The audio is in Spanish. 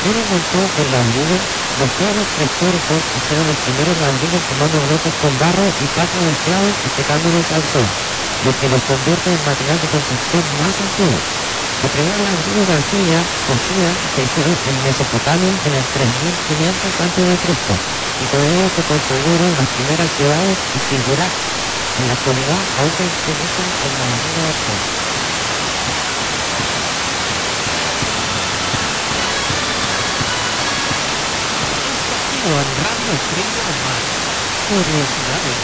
imperio montó el ladrillo, los pueblos prehistóricos hicieron los primeros ladrillos tomando bloques con barro y paja de clavo y secándolos al sol, lo que los convierte en material de construcción más antiguo. Los primeros ladrillos de arcilla cocida se hicieron en Mesopotamia en el 3500 a.C. y con ellos se construyeron las primeras ciudades y zigurats. En la actualidad aún se utiliza el ladrillo de arcilla. Esto ha sido Radio Estrella Mar. Curiosidades.